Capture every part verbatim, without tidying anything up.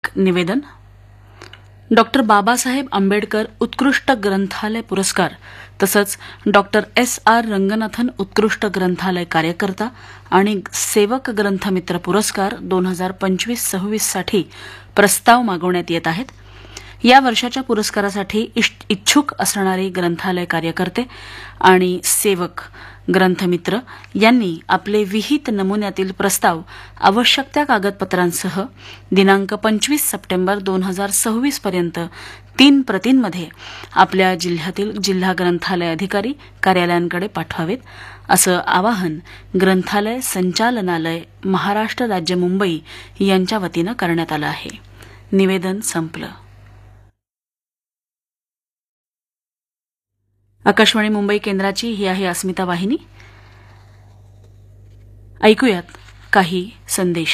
निवेदन. डॉक्टर बाबासाहेब आंबेडकर उत्कृष्ट ग्रंथालय पुरस्कार तसंच डॉक्टर एस आर रंगनाथन उत्कृष्ट ग्रंथालय कार्यकर्ता आणि सेवक ग्रंथमित्र पुरस्कार दोन हजार पंचवीस सव्वीस साठी प्रस्ताव मागवण्यात येत आहेत. या वर्षाच्या पुरस्कारासाठी इच्छुक असणारे ग्रंथालय कार्यकर्ते आणि सेवक ग्रंथमित्र यांनी आपले विहित नमुन्यातील प्रस्ताव आवश्यक त्या कागदपत्रांसह दिनांक पंचवीस सप्टेंबर दोन हजार सव्वीस पर्यंत तीन प्रतींमध्ये आपल्या जिल्ह्यातील जिल्हा ग्रंथालय अधिकारी कार्यालयांकडे पाठवावेत असं आवाहन ग्रंथालय संचालनालय महाराष्ट्र राज्य मुंबई यांच्या वतीनं करण्यात आलं आहे. निवेदन संपलं. आकाशवाणी मुंबई केंद्राची ही आहे अस्मिता वाहिनी. ऐकूयात काही संदेश.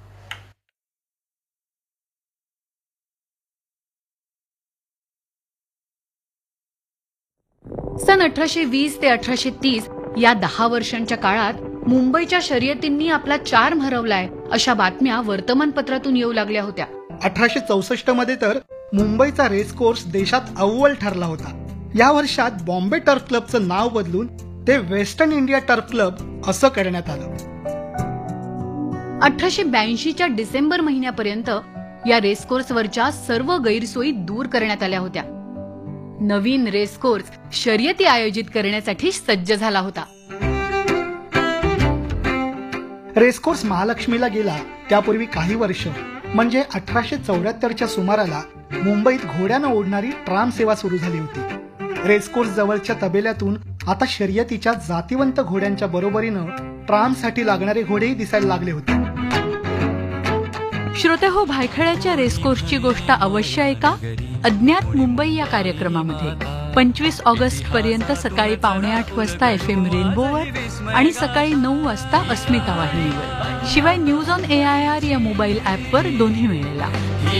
सन अठराशे वीस ते अठराशे तीस या दहा वर्षांच्या काळात मुंबईच्या शर्यतींनी आपला चार्म हरवलाय अशा बातम्या वर्तमानपत्रातून येऊ लागल्या होत्या. अठराशे चौसष्ट मध्ये तर मुंबईचा रेस कोर्स देशात अव्वल ठरला होता. या वर्षात बॉम्बे टर्फ क्लबचं नाव बदलून ते वेस्टर्न इंडिया टर्फ क्लब असं करण्यात आलं. अठराशे ब्याऐंशीच्या डिसेंबर महिन्यापर्यंत या रेस कोर्सवरच्या सर्व गैरसोयी दूर करण्यात आल्या होत्या. नवीन रेस कोर्स शर्यती आयोजित करण्यासाठी सज्ज झाला होता. रेसकोर्स महालक्ष्मीला गेला त्यापूर्वी काही वर्ष म्हणजे अठराशे चौऱ्याहत्तरच्या सुमाराला मुंबईत घोड्यानं ओढणारी ट्राम सेवा सुरू झाली होती. रेसकोर्स जवळच्या तबेल्यातून आता शर्यतीच्या जातिवंत घोड्यांच्या बरोबरीनं ट्रामसाठी लागणारे घोडेही दिसायला लागले होते. श्रोते हो, भायखळ्याच्या रेसकोर्सची गोष्ट अवश्य ऐका अज्ञात मुंबई या कार्यक्रमामध्ये. पंचवीस ऑगस्ट पर्यंत सकाळी पावणे आठ वाजता एफ एम रेनबोवर आणि सकाळी नऊ वाजता अस्मिता वाहिनीवर, शिवाय news on A I R या मोबाईल ऍपवर दोन्ही वेळेला.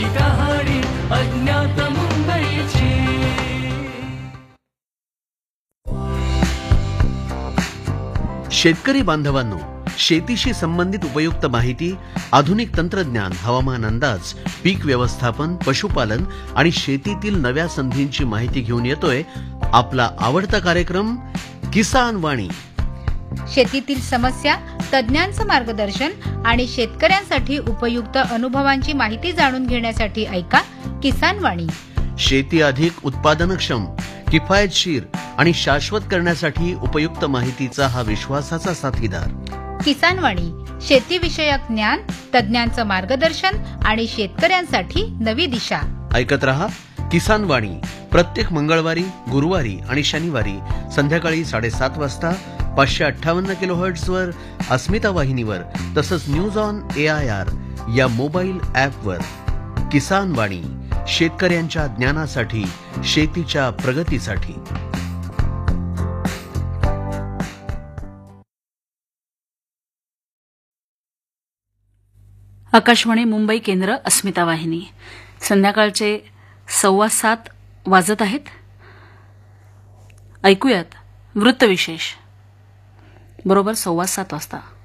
शेतकरी बांधवांनो, शेतीशी संबंधित उपयुक्त माहिती, आधुनिक तंत्रज्ञान, हवामान अंदाज, पीक व्यवस्थापन, पशुपालन आणि शेतीतील नव्या संधींची माहिती घेऊन येतोय आपला आवडता कार्यक्रम किसान वाणी. शेतीतील समस्या, तज्ञांचं मार्गदर्शन आणि शेतकऱ्यांसाठी उपयुक्त अनुभवांची माहिती जाणून घेण्यासाठी ऐका किसान वाणी. शेती अधिक उत्पादनक्षम, किफायतशीर आणि शाश्वत करण्यासाठी उपयुक्त माहितीचा हा विश्वासाचा साथीदार. किसान वाणी, शेतीविषयक ज्ञान, तज्ञांचं मार्गदर्शन आणि शेतकऱ्यांसाठी नवी दिशा. ऐकत रहा किसान वाणी प्रत्येक मंगळवारी, गुरुवारी आणि शनिवारी संध्याकाळी साडेसात वाजता पाचशे अठ्ठावन्न किलो हर्ट्झवर अस्मिता वाहिनीवर, तसंच news on A I R या मोबाईल ऍपवर. किसान वाणी, शेतकऱ्यांच्या ज्ञानासाठी, शेतीच्या प्रगतीसाठी. आकाशवाणी मुंबई केंद्र, अस्मिता वाहिनी. संध्याकाळचे सव्वा सात वाजत आहेत. ऐकूयात वृत्तविशेष. बरोबर सव्वा सात वाजता